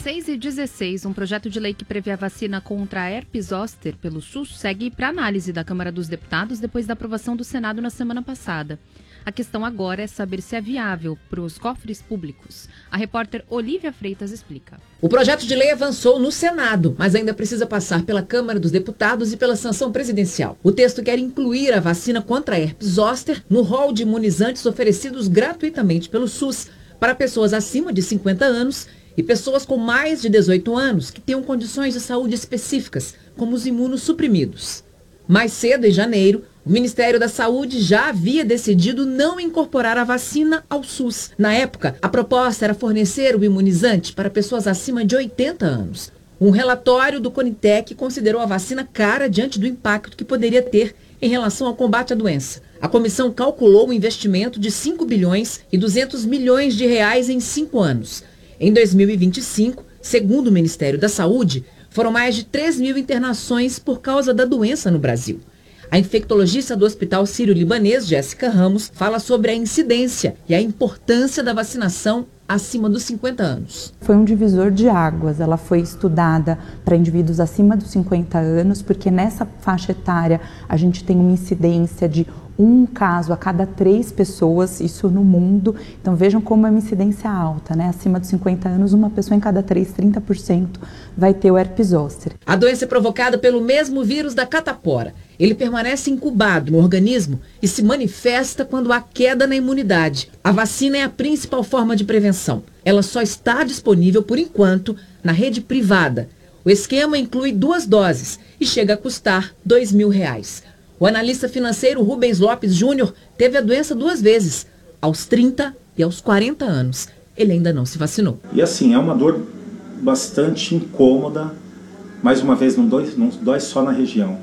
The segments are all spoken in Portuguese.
6h16, um projeto de lei que prevê a vacina contra a herpes zoster pelo SUS segue para análise da Câmara dos Deputados depois da aprovação do Senado na semana passada. A questão agora é saber se é viável para os cofres públicos. A repórter Olívia Freitas explica. O projeto de lei avançou no Senado, mas ainda precisa passar pela Câmara dos Deputados e pela sanção presidencial. O texto quer incluir a vacina contra a herpes zoster no rol de imunizantes oferecidos gratuitamente pelo SUS para pessoas acima de 50 anos e pessoas com mais de 18 anos que tenham condições de saúde específicas, como os imunossuprimidos. Mais cedo, em janeiro, o Ministério da Saúde já havia decidido não incorporar a vacina ao SUS. Na época, a proposta era fornecer o imunizante para pessoas acima de 80 anos. Um relatório do Conitec considerou a vacina cara diante do impacto que poderia ter em relação ao combate à doença. A comissão calculou um investimento de 5 bilhões e 200 milhões de reais em 5 anos. Em 2025, segundo o Ministério da Saúde, foram mais de 3 mil internações por causa da doença no Brasil. A infectologista do Hospital Sírio-Libanês, Jéssica Ramos, fala sobre a incidência e a importância da vacinação acima dos 50 anos. Foi um divisor de águas. Ela foi estudada para indivíduos acima dos 50 anos, porque nessa faixa etária a gente tem uma incidência de um caso a cada 3 pessoas, isso no mundo. Então vejam como é uma incidência alta, né? Acima dos 50 anos, uma pessoa em cada 3, 30% vai ter o herpes zoster. A doença é provocada pelo mesmo vírus da catapora. Ele permanece incubado no organismo e se manifesta quando há queda na imunidade. A vacina é a principal forma de prevenção. Ela só está disponível, por enquanto, na rede privada. O esquema inclui 2 doses e chega a custar R$ 2.000. O analista financeiro Rubens Lopes Júnior teve a doença 2 vezes, aos 30 e aos 40 anos. Ele ainda não se vacinou. E assim, é uma dor bastante incômoda. Mais uma vez, não dói só na região.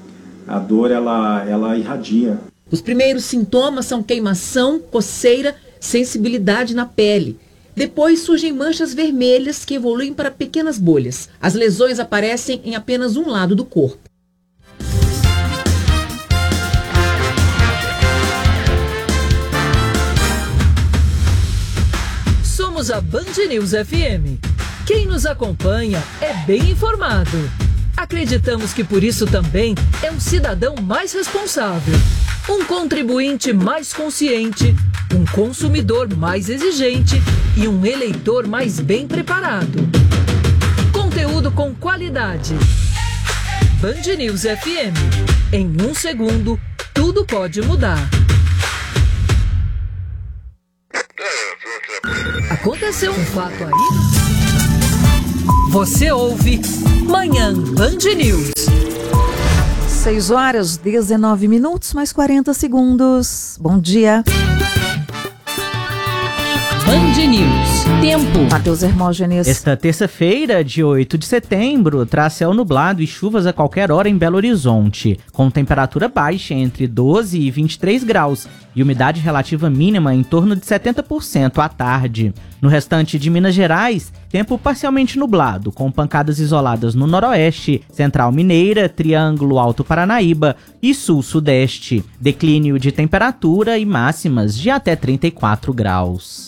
A dor, ela irradia. Os primeiros sintomas são queimação, coceira, sensibilidade na pele. Depois surgem manchas vermelhas que evoluem para pequenas bolhas. As lesões aparecem em apenas um lado do corpo. Somos a Band News FM. Quem nos acompanha é bem informado. Acreditamos que por isso também é um cidadão mais responsável, um contribuinte mais consciente, um consumidor mais exigente e um eleitor mais bem preparado. Conteúdo com qualidade. Band News FM. Em 1 segundo, tudo pode mudar. Aconteceu um fato aí? Você ouve Manhã Band News. 6h19, mais 40 segundos. Bom dia. Band News. Tempo. Matheus Hermógenes. Esta terça-feira, de 8 de setembro, traz céu nublado e chuvas a qualquer hora em Belo Horizonte, com temperatura baixa entre 12 e 23 graus e umidade relativa mínima em torno de 70% à tarde. No restante de Minas Gerais, tempo parcialmente nublado, com pancadas isoladas no noroeste, central mineira, triângulo alto Paranaíba e sul-sudeste. Declínio de temperatura e máximas de até 34 graus.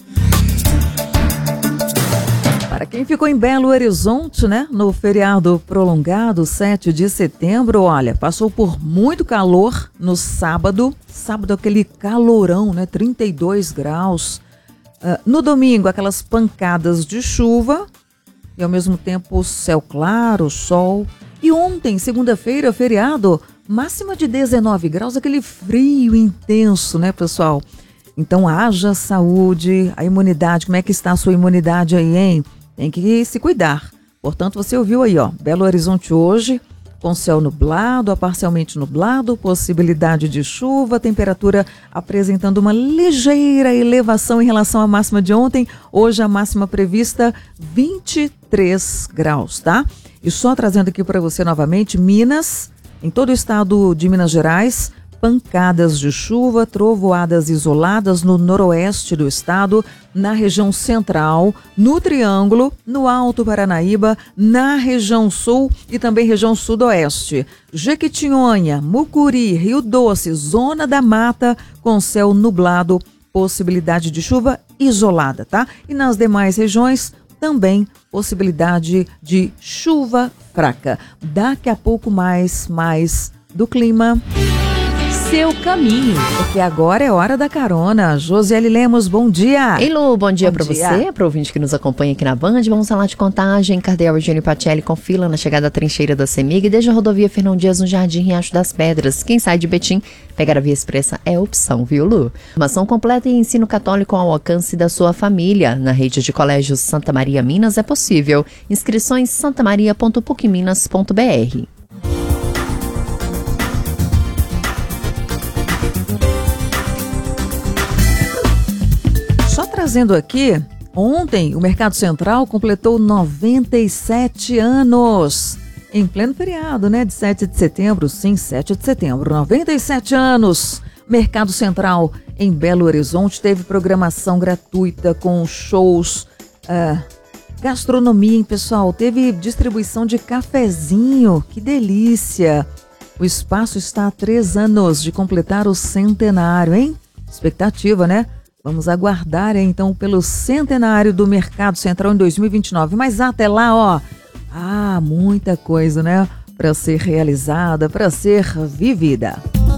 Para quem ficou em Belo Horizonte, né, no feriado prolongado, 7 de setembro, olha, passou por muito calor no sábado. Sábado, aquele calorão, né, 32 graus. No domingo, aquelas pancadas de chuva e, ao mesmo tempo, céu claro, sol. E ontem, segunda-feira, feriado, máxima de 19 graus, aquele frio intenso, né, pessoal? Então, haja saúde, a imunidade. Como é que está a sua imunidade aí, hein? Tem que se cuidar. Portanto, você ouviu aí, ó, Belo Horizonte hoje, com céu nublado, a parcialmente nublado, possibilidade de chuva, temperatura apresentando uma ligeira elevação em relação à máxima de ontem. Hoje a máxima prevista 23 graus, tá? E só trazendo aqui para você novamente, Minas, em todo o estado de Minas Gerais, pancadas de chuva, trovoadas isoladas no noroeste do estado, na região central, no Triângulo, no Alto Paranaíba, na região sul e também região sudoeste. Jequitinhonha, Mucuri, Rio Doce, Zona da Mata, com céu nublado, possibilidade de chuva isolada, tá? E nas demais regiões, também possibilidade de chuva fraca. Daqui a pouco mais do clima. Seu caminho. Porque agora é hora da carona. Josiele Lemos, bom dia. Ei, Lu, bom dia pra você, pro ouvinte que nos acompanha aqui na Band. Vamos falar de Contagem, Cardeal Eugênio Pacelli com fila na chegada da trincheira da CEMIG e desde a rodovia Fernão Dias no Jardim Riacho das Pedras. Quem sai de Betim, pegar a Via Expressa é opção, viu, Lu? Formação completa e ensino católico ao alcance da sua família. Na rede de colégios Santa Maria Minas é possível. Inscrições santamaria.pucminas.br. Trazendo aqui, ontem o Mercado Central completou 97 anos. Em pleno feriado, né? De 7 de setembro, sim, 7 de setembro, 97 anos. Mercado Central em Belo Horizonte teve programação gratuita com shows, gastronomia, hein, pessoal? Teve distribuição de cafezinho, que delícia. O espaço está há 3 anos de completar o centenário, hein? Expectativa, né? Vamos aguardar, então, pelo centenário do Mercado Central em 2029. Mas até lá, ó, muita coisa, né? Para ser realizada, para ser vivida.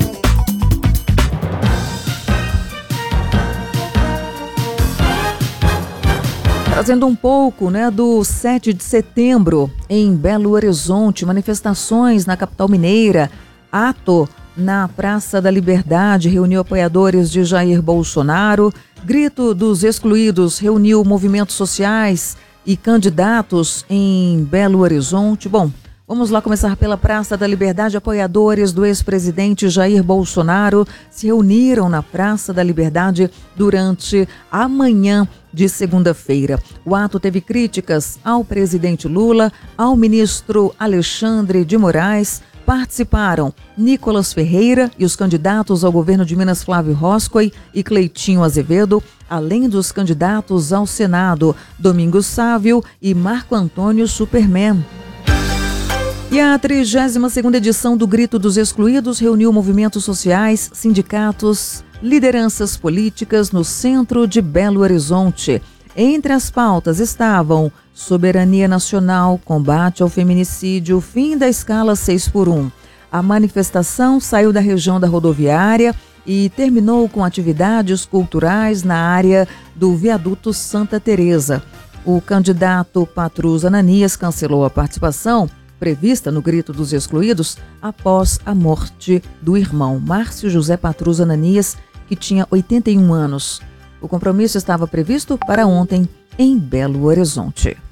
Trazendo um pouco, né, do 7 de setembro em Belo Horizonte, manifestações na capital mineira, ato na Praça da Liberdade reuniu apoiadores de Jair Bolsonaro, Grito dos Excluídos reuniu movimentos sociais e candidatos em Belo Horizonte. Bom, vamos lá começar pela Praça da Liberdade. Apoiadores do ex-presidente Jair Bolsonaro se reuniram na Praça da Liberdade durante a manhã de segunda-feira. O ato teve críticas ao presidente Lula, ao ministro Alexandre de Moraes. Participaram Nicolas Ferreira e os candidatos ao governo de Minas Flávio Roscoe e Cleitinho Azevedo, além dos candidatos ao Senado Domingos Sávio e Marco Antônio Superman. E a 32ª edição do Grito dos Excluídos reuniu movimentos sociais, sindicatos, lideranças políticas no centro de Belo Horizonte. Entre as pautas estavam soberania nacional, combate ao feminicídio, fim da escala 6x1. A manifestação saiu da região da rodoviária e terminou com atividades culturais na área do viaduto Santa Teresa. O candidato Patrus Ananias cancelou a participação prevista no Grito dos Excluídos após a morte do irmão Márcio José Patrus Ananias, que tinha 81 anos. O compromisso estava previsto para ontem em Belo Horizonte.